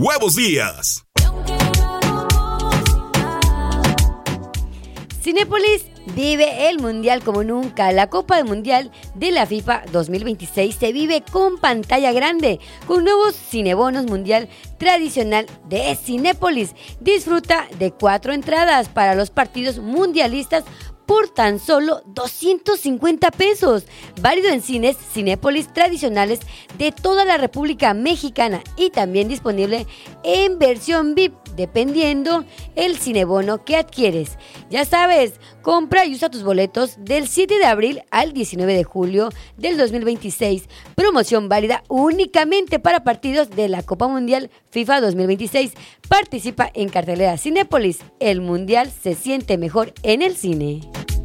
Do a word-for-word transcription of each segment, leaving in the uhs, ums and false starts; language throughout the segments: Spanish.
Huevos Díaz. Cinépolis vive el Mundial como nunca. La Copa del Mundial de la FIFA dos mil veintiséis se vive con pantalla grande, con nuevos Cinebonos Mundial tradicional de Cinépolis. Disfruta de cuatro entradas para los partidos mundialistas por tan solo doscientos cincuenta pesos. Válido en cines Cinépolis tradicionales de toda la República Mexicana y también disponible en versión V I P, dependiendo el cinebono que adquieres. Ya sabes, compra y usa tus boletos del siete de abril al diecinueve de julio del dos mil veintiséis. Promoción válida únicamente para partidos de la Copa Mundial FIFA dos mil veintiséis. Participa en cartelera Cinépolis. El Mundial se siente mejor en el cine.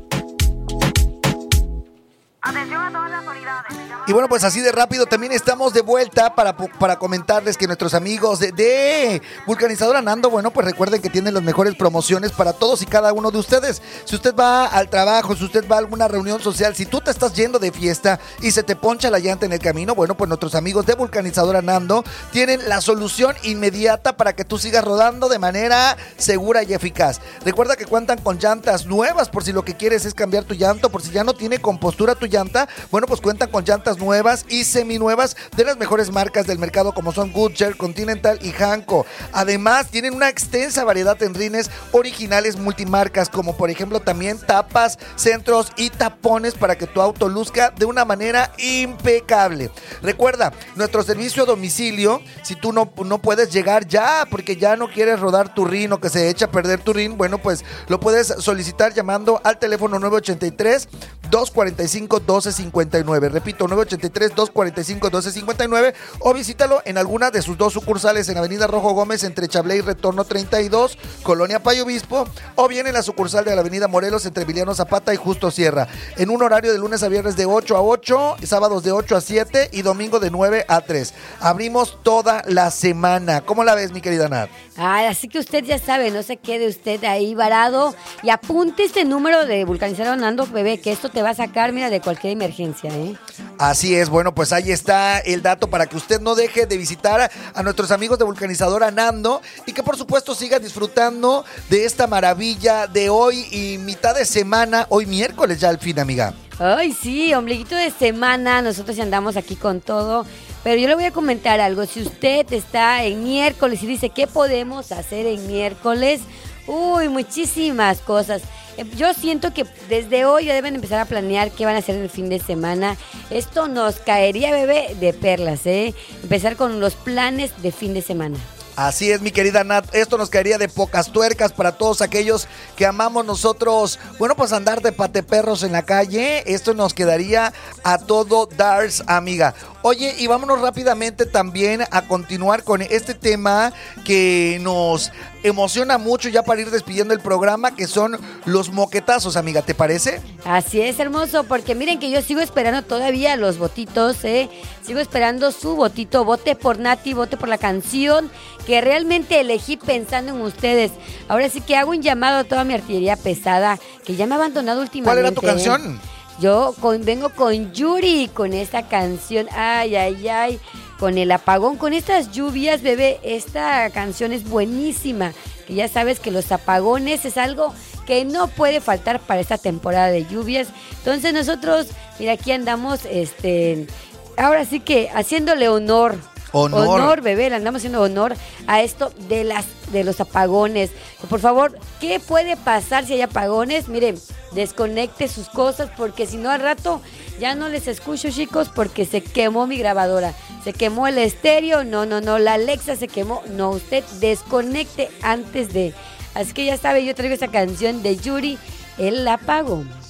Atención a todas las unidades. Y bueno, pues así de rápido también estamos de vuelta para, para comentarles que nuestros amigos de, de Vulcanizadora Nando, bueno, pues recuerden que tienen las mejores promociones para todos y cada uno de ustedes. Si usted va al trabajo, si usted va a alguna reunión social, si tú te estás yendo de fiesta y se te poncha la llanta en el camino, bueno, pues nuestros amigos de Vulcanizadora Nando tienen la solución inmediata para que tú sigas rodando de manera segura y eficaz. Recuerda que cuentan con llantas nuevas por si lo que quieres es cambiar tu llanta, por si ya no tiene compostura tu llanta, bueno, pues cuentan con llantas nuevas y seminuevas de las mejores marcas del mercado como son Goodyear, Continental y Hanco. Además, tienen una extensa variedad en rines originales multimarcas, como por ejemplo también tapas, centros y tapones para que tu auto luzca de una manera impecable. Recuerda, nuestro servicio a domicilio, si tú no, no puedes llegar ya porque ya no quieres rodar tu rin o que se echa a perder tu rin, bueno, pues lo puedes solicitar llamando al teléfono nueve ochenta y tres, dos cuarenta y cinco, doce cincuenta y nueve. Repito, nueve ochenta y tres, dos cuarenta y cinco, doce cincuenta y nueve, o visítalo en alguna de sus dos sucursales en Avenida Rojo Gómez entre Chablé y Retorno treinta y dos, Colonia Payo Obispo, o bien en la sucursal de la Avenida Morelos entre Emiliano Zapata y Justo Sierra, en un horario de lunes a viernes de ocho a ocho, sábados de ocho a siete y domingo de nueve a tres. Abrimos toda la semana. ¿Cómo la ves, mi querida Nat? Ah, así que usted ya sabe, no se quede usted ahí varado y apunte este número de Vulcanizadora Nando, bebé, que esto te va a sacar, mira, de cualquier emergencia, ¿eh? Así es, bueno, pues ahí está el dato para que usted no deje de visitar a nuestros amigos de Vulcanizadora Nando y que por supuesto siga disfrutando de esta maravilla de hoy y mitad de semana, hoy miércoles ya al fin, amiga. Ay, sí, ombliguito de semana, nosotros ya andamos aquí con todo, pero yo le voy a comentar algo. Si usted está en miércoles y dice, ¿qué podemos hacer en miércoles? Uy, muchísimas cosas. Yo siento que desde hoy ya deben empezar a planear qué van a hacer el fin de semana. Esto nos caería, bebé, de perlas, ¿eh? Empezar con los planes de fin de semana. Así es, mi querida Nat, esto nos caería de pocas tuercas para todos aquellos que amamos nosotros, bueno, pues andar de pateperros en la calle. Esto nos quedaría a todo dars, amiga. Oye, y vámonos rápidamente también a continuar con este tema que nos emociona mucho ya para ir despidiendo el programa, que son los moquetazos, amiga, ¿te parece? Así es, hermoso, porque miren que yo sigo esperando todavía los votitos, ¿eh? Sigo esperando su votito, vote por Nati, vote por la canción que realmente elegí pensando en ustedes. Ahora sí que hago un llamado a toda mi artillería pesada, que ya me ha abandonado últimamente. ¿Cuál era tu canción? ¿eh? Yo con, vengo con Yuri, con esta canción, ay, ay, ay, con el apagón, con estas lluvias, bebé. Esta canción es buenísima, que ya sabes que los apagones es algo que no puede faltar para esta temporada de lluvias. Entonces nosotros, mira, aquí andamos, este, ahora sí que haciéndole honor. Honor. Honor, bebé, le andamos haciendo honor a esto de las de los apagones. Por favor, ¿qué puede pasar si hay apagones? Miren, desconecte sus cosas porque si no al rato ya no les escucho, chicos, porque se quemó mi grabadora. Se quemó el estéreo, no, no, no, la Alexa se quemó. No, usted desconecte antes de. Así que ya sabe, yo traigo esa canción de Yuri, El Apagón.